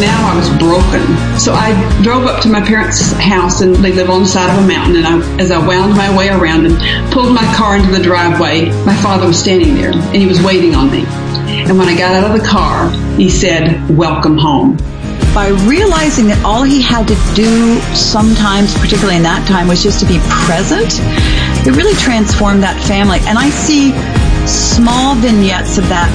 now I was broken. So I drove up to my parents' house, and they live on the side of a mountain, and as I wound my way around and pulled my car into the driveway, my father was standing there, and he was waiting on me. And when I got out of the car, he said, "Welcome home." By realizing that all he had to do sometimes, particularly in that time, was just to be present, it really transformed that family. And I see small vignettes of that